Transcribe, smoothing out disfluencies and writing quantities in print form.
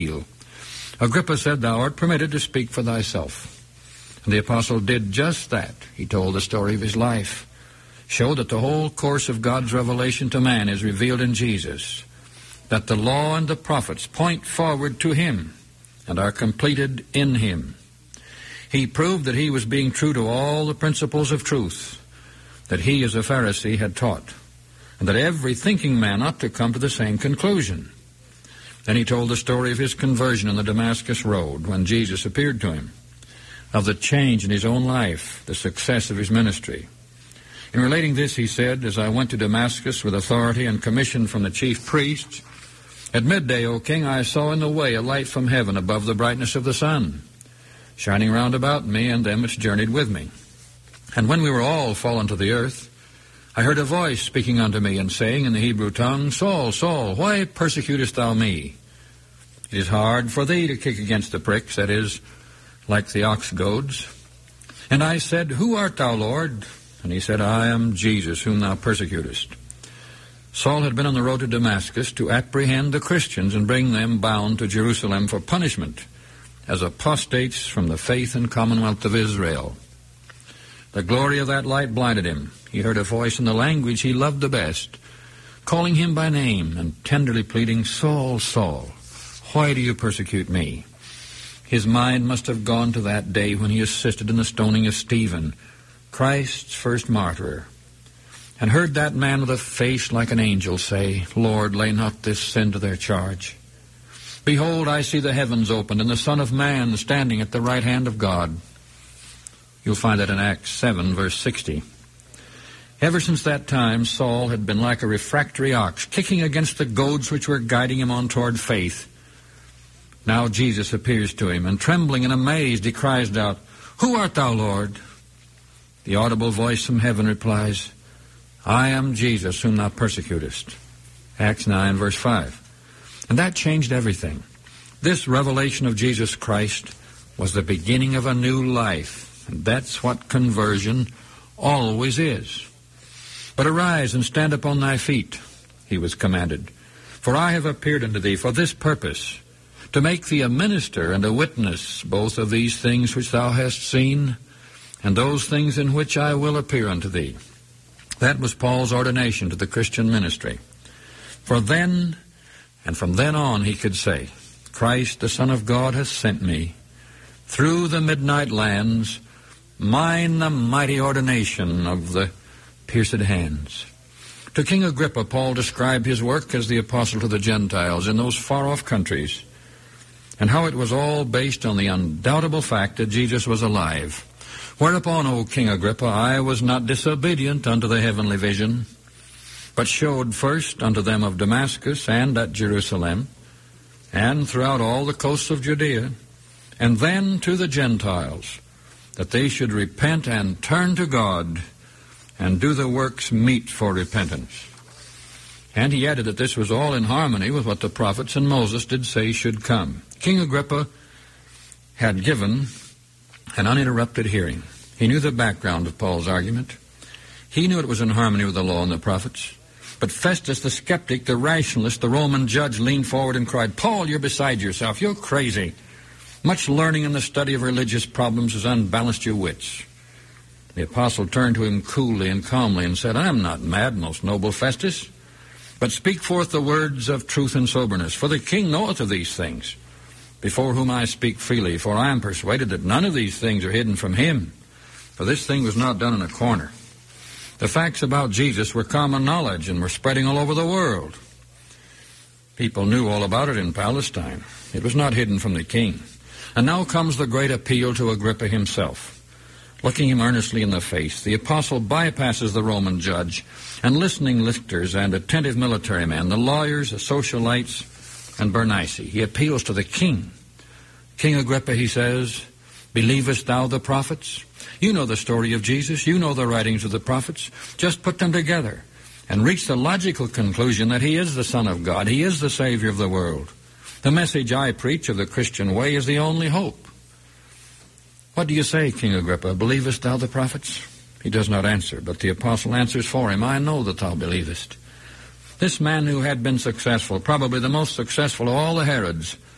Agrippa said, "Thou art permitted to speak for thyself." And the apostle did just that. He told the story of his life, showed that the whole course of God's revelation to man is revealed in Jesus, that the law and the prophets point forward to him and are completed in him. He proved that he was being true to all the principles of truth that he as a Pharisee had taught, and that every thinking man ought to come to the same conclusion. Then he told the story of his conversion on the Damascus road when Jesus appeared to him, of the change in his own life, the success of his ministry. In relating this, he said, "As I went to Damascus with authority and commission from the chief priests, at midday, O king, I saw in the way a light from heaven above the brightness of the sun, shining round about me and them which journeyed with me. And when we were all fallen to the earth, I heard a voice speaking unto me and saying in the Hebrew tongue, Saul, Saul, why persecutest thou me? It is hard for thee to kick against the pricks, that is, like the ox goads. And I said, Who art thou, Lord? And he said, I am Jesus, whom thou persecutest." Saul had been on the road to Damascus to apprehend the Christians and bring them bound to Jerusalem for punishment as apostates from the faith and commonwealth of Israel. The glory of that light blinded him. He heard a voice in the language he loved the best, calling him by name and tenderly pleading, Saul, Saul, why do you persecute me? His mind must have gone to that day when he assisted in the stoning of Stephen, Christ's first martyr, and heard that man with a face like an angel say, Lord, lay not this sin to their charge. Behold, I see the heavens opened and the Son of Man standing at the right hand of God. You'll find that in Acts 7, verse 60. Ever since that time, Saul had been like a refractory ox, kicking against the goads which were guiding him on toward faith. Now Jesus appears to him, and trembling and amazed, he cries out, Who art thou, Lord? The audible voice from heaven replies, I am Jesus, whom thou persecutest. Acts 9, verse 5. And that changed everything. This revelation of Jesus Christ was the beginning of a new life, and that's what conversion always is. But arise and stand upon thy feet, he was commanded. For I have appeared unto thee for this purpose, to make thee a minister and a witness both of these things which thou hast seen, and those things in which I will appear unto thee. That was Paul's ordination to the Christian ministry. For then, and from then on, he could say, Christ, the Son of God, has sent me. Through the midnight lands, mine the mighty ordination of the pierced hands. To King Agrippa, Paul described his work as the apostle to the Gentiles in those far-off countries, and how it was all based on the undoubtable fact that Jesus was alive. Whereupon, O King Agrippa, I was not disobedient unto the heavenly vision, but showed first unto them of Damascus and at Jerusalem, and throughout all the coasts of Judea, and then to the Gentiles, that they should repent and turn to God, and do the works meet for repentance. And he added that this was all in harmony with what the prophets and Moses did say should come. King Agrippa had given an uninterrupted hearing. He knew the background of Paul's argument. He knew it was in harmony with the law and the prophets. But Festus, the skeptic, the rationalist, the Roman judge, leaned forward and cried, Paul, you're beside yourself. You're crazy. Much learning in the study of religious problems has unbalanced your wits. The apostle turned to him coolly and calmly and said, I am not mad, most noble Festus, but speak forth the words of truth and soberness. For the king knoweth of these things, before whom I speak freely. For I am persuaded that none of these things are hidden from him. For this thing was not done in a corner. The facts about Jesus were common knowledge and were spreading all over the world. People knew all about it in Palestine. It was not hidden from the king. And now comes the great appeal to Agrippa himself. Looking him earnestly in the face, the apostle bypasses the Roman judge and listening lictors and attentive military men, the lawyers, the socialites, and Bernice. He appeals to the king. King Agrippa, he says, believest thou the prophets? You know the story of Jesus. You know the writings of the prophets. Just put them together and reach the logical conclusion that he is the Son of God. He is the Savior of the world. The message I preach of the Christian way is the only hope. What do you say, King Agrippa? Believest thou the prophets? He does not answer, but the apostle answers for him. I know that thou believest. This man who had been successful, probably the most successful of all the Herods,